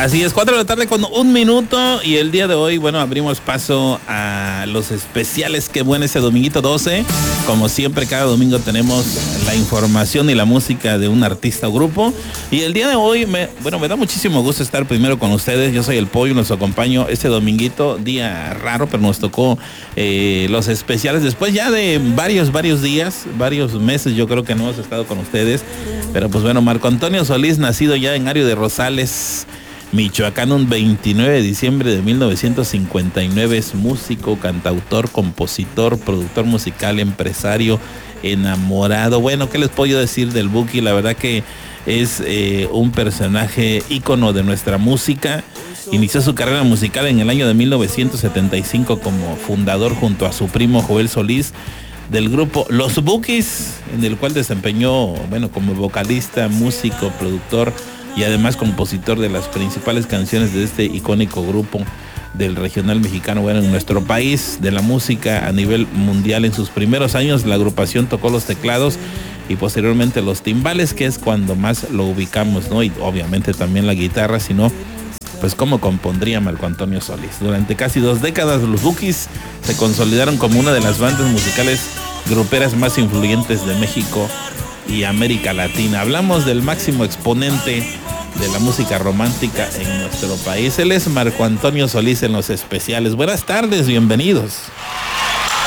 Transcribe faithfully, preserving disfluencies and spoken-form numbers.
Así es, cuatro de la tarde con un minuto y el día de hoy, bueno, abrimos paso a los especiales que bueno ese dominguito doce. Como siempre, cada domingo tenemos la información y la música de un artista o grupo. Y el día de hoy, me, bueno, me da muchísimo gusto estar primero con ustedes. Yo soy el Pollo, los acompaño este dominguito, día raro, pero nos tocó eh, los especiales después ya de varios, varios días, varios meses yo creo que no hemos estado con ustedes. Pero pues bueno, Marco Antonio Solís, nacido ya en Ario de Rosales, Michoacán, un veintinueve de diciembre de mil novecientos cincuenta y nueve, es músico, cantautor, compositor, productor musical, empresario, enamorado. Bueno, ¿qué les puedo decir del Buki? La verdad que es eh, un personaje ícono de nuestra música. Inició su carrera musical en el año de mil novecientos setenta y cinco como fundador junto a su primo Joel Solís del grupo Los Bukis, en el cual desempeñó, bueno, como vocalista, músico, productor y además compositor de las principales canciones de este icónico grupo del regional mexicano, bueno, en nuestro país, de la música a nivel mundial. En sus primeros años la agrupación tocó los teclados y posteriormente los timbales, que es cuando más lo ubicamos, ¿no? Y obviamente también la guitarra, sino pues cómo compondría Marco Antonio Solís. Durante casi dos décadas los Bukis se consolidaron como una de las bandas musicales gruperas más influyentes de México y América Latina. Hablamos del máximo exponente de la música romántica en nuestro país. Él es Marco Antonio Solís en los especiales. Buenas tardes, bienvenidos.